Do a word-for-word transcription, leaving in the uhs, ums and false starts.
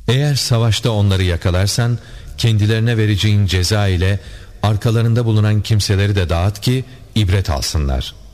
Eğer savaşta onları yakalarsan kendilerine vereceğin ceza ile arkalarında bulunan kimseleri de dağıt ki ibret alsınlar.